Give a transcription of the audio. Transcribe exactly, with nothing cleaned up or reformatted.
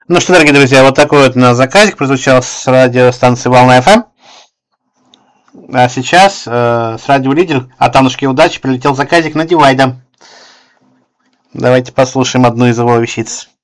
Ну что, дорогие друзья, вот такой вот у нас заказик прозвучал с радиостанции Волна эф эм. А сейчас э, с радио Лидер от Аннушки Удачи прилетел заказик на Дивайда. Давайте послушаем одну из его вещиц.